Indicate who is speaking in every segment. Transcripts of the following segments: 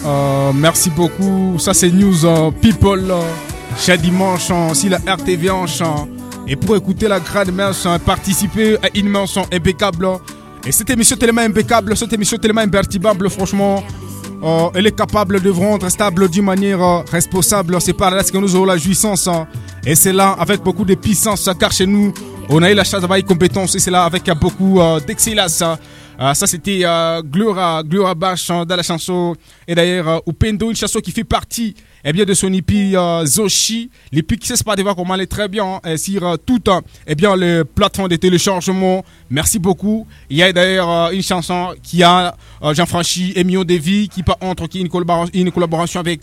Speaker 1: Merci beaucoup. Ça c'est News People. Chaque dimanche, si la RTV en chant. Et pour écouter la grande messe, participer à une mention impeccable. Et cette émission tellement impeccable, cette émission tellement imperturbable, franchement, elle est capable de rendre stable d'une manière responsable. C'est par là que nous aurons la jouissance. Et c'est là avec beaucoup de puissance, car chez nous, on a eu la chance d'avoir une compétence et c'est là avec beaucoup d'excellence. Ça c'était Gloria Bach dans la chanson. Et d'ailleurs, Upendo, une chanson qui fait partie de son EP Zoshi. L'EP qui s'espère de voir comment elle est très bien sur toutes les plateformes de téléchargement. Merci beaucoup. Il y a d'ailleurs une chanson qui a Jean-Franchi et Mio Devi qui part entre qui une collaboration avec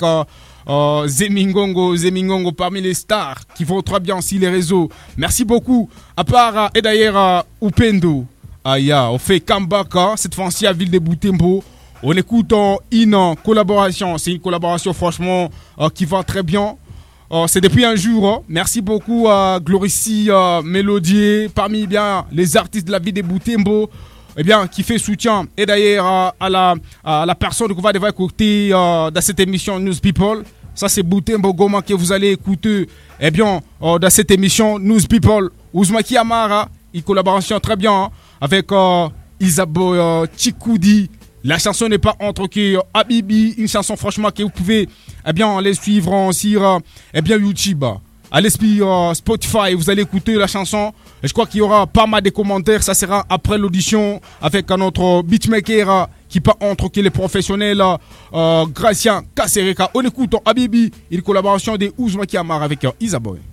Speaker 1: Zemingongo parmi les stars qui vont très bien sur les réseaux. Merci beaucoup. À part et d'ailleurs Upendo. On fait comeback cette fois-ci à Ville de Butembo. On écoute une collaboration. C'est une collaboration franchement qui va très bien. C'est depuis un jour. Merci beaucoup à Glorici Mélodier, parmi bien les artistes de la ville de Butembo, qui fait soutien. Et d'ailleurs à la personne qu'on va devoir écouter dans cette émission News People. Ça c'est Butembo Goma que vous allez écouter. Dans cette émission News People, Ouzmaki Amara, une collaboration très bien avec Isaboy Chikoudi. La chanson n'est pas entre qui Habibi, une chanson franchement que vous pouvez aller suivre sur YouTube. Allez sur Spotify, vous allez écouter la chanson. Et je crois qu'il y aura pas mal de commentaires. Ça sera après l'audition avec notre beatmaker qui part entre qui les professionnels Gracien Kassereka. On écoute Habibi, une collaboration de Ouzmaki Amar avec Isaboy.